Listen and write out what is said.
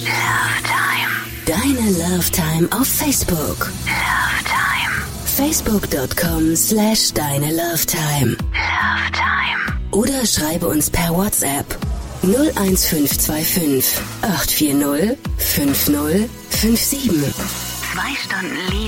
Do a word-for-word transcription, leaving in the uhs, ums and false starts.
Love Time. Deine Love Time auf Facebook. Love Time. Facebook.com slash deine Love Time. Love Time. Oder schreibe uns per WhatsApp null eins fünf zwei fünf acht vier null fünf null fünf sieben. Zwei Stunden Liebe.